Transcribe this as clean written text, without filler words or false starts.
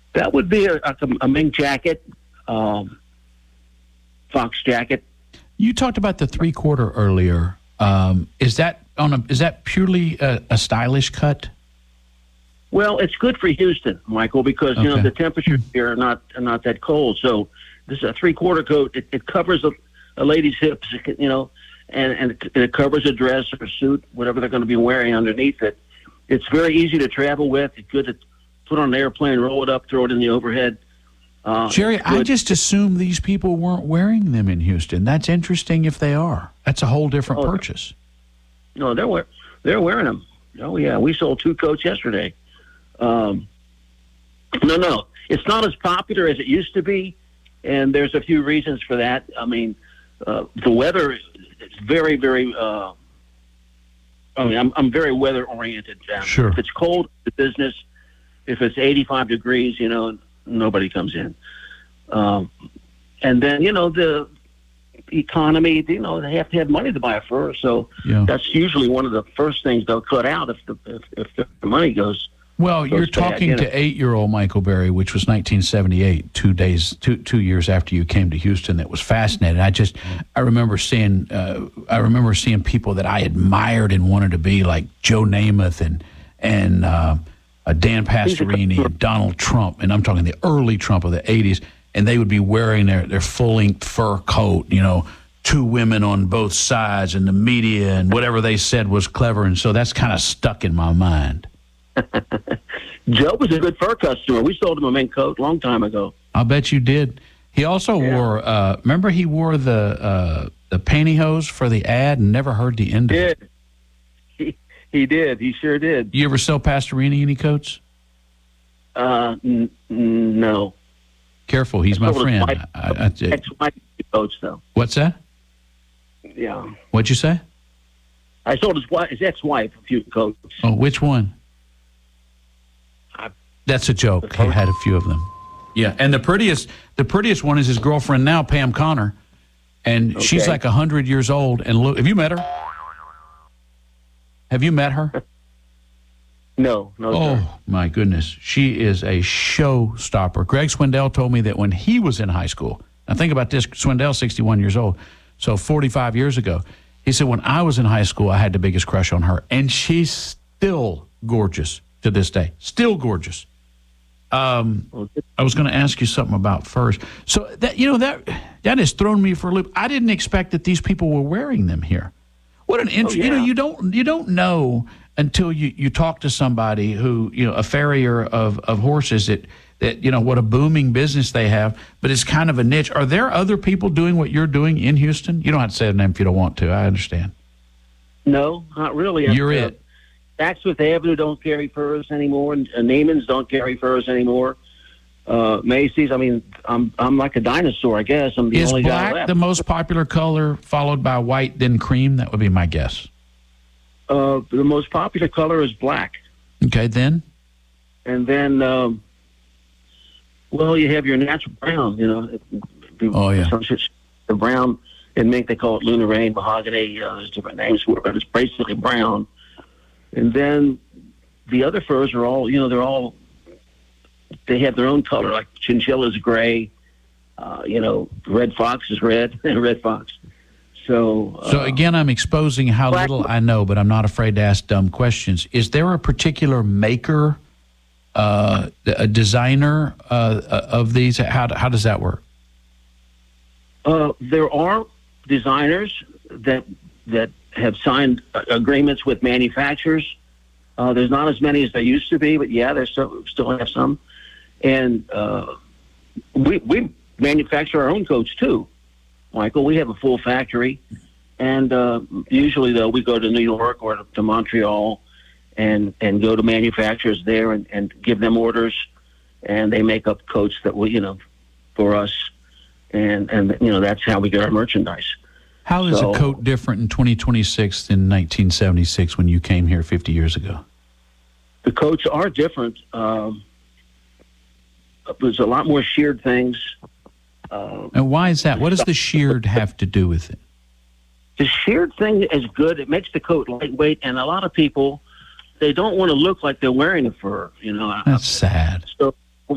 That would be a mink jacket, fox jacket. You talked about the 3/4 earlier. Is that purely a stylish cut? Well, it's good for Houston, Michael, because the temperatures here are not that cold. So this is a 3/4 coat. It covers a lady's hips, and it covers a dress or a suit, whatever they're going to be wearing underneath it. It's very easy to travel with. It's good to put on an airplane, roll it up, throw it in the overhead. Jerry, I just assumed these people weren't wearing them in Houston. That's interesting if they are. That's a whole different purchase. No, they're wearing them. Oh, yeah. We sold 2 coats yesterday. No, it's not as popular as it used to be, and there's a few reasons for that. I mean, the weather is very, very. I'm very weather oriented. Sure. If it's cold, the business. If it's 85 degrees, nobody comes in. And then the economy. They have to have money to buy a fur, so that's usually one of the first things they'll cut out if the money goes. Well, you're talking to 8-year-old Michael Berry, which was 1978, 2 years after you came to Houston. That was fascinating. I remember seeing people that I admired and wanted to be, like Joe Namath and Dan Pastorini and Donald Trump, and I'm talking the early Trump of the 80s, and they would be wearing their full-length fur coat, 2 women on both sides, and the media and whatever they said was clever, and so that's kind of stuck in my mind. Joe was a good fur customer. We sold him a mink coat a long time ago. I'll bet you did. He also wore, remember he wore the pantyhose for the ad and never heard the end of it? He did. He sure did. You ever sell Pastorini any coats? No. Careful, he's my friend. Ex-wife coats, though. What's that? Yeah. What'd you say? I sold his ex-wife a few coats. Oh, which one? That's a joke. He had a few of them. Yeah, and the prettiest one is his girlfriend now, Pam Connor, and she's like 100 years old. And look, have you met her? Have you met her? No. Oh, my goodness. She is a showstopper. Greg Swindell told me that when he was in high school, now think about this, Swindell's 61 years old, so 45 years ago, he said, when I was in high school, I had the biggest crush on her, and she's still gorgeous to this day. Still gorgeous. I was going to ask you something about furs. So that has thrown me for a loop. I didn't expect that these people were wearing them here. What an interesting. You don't know until you talk to somebody who a farrier of horses that what a booming business they have, but it's kind of a niche. Are there other people doing what you're doing in Houston? You don't have to say their name if you don't want to. I understand. No, not really. You're it. Saks Avenue don't carry furs anymore, and Neiman's don't carry furs anymore. Macy's, I mean, I'm like a dinosaur, I guess. I'm the only guy left. Is black the most popular color, followed by white, then cream? That would be my guess. The most popular color is black. Okay, then? And then, you have your natural brown, Oh, yeah. The brown, in mink they call it lunar rain, mahogany. There's different names for it, but it's basically brown. And then the other furs are all, they have their own color, like chinchilla's gray, red fox is red, red fox. So again, I'm exposing how little I know, but I'm not afraid to ask dumb questions. Is there a particular maker, a designer of these? How does that work? There are designers that have signed agreements with manufacturers. There's not as many as there used to be, but there's still have some. And we manufacture our own coats too, Michael. We have a full factory, and usually though we go to New York or to Montreal and go to manufacturers there and give them orders, and they make up coats that for us, and that's how we get our merchandise. How is a coat different in 2026 than 1976 when you came here 50 years ago? The coats are different. There's a lot more sheared things. And why is that? What does the sheared have to do with it? The sheared thing is good. It makes the coat lightweight, and a lot of people, they don't want to look like they're wearing a fur. That's sad. So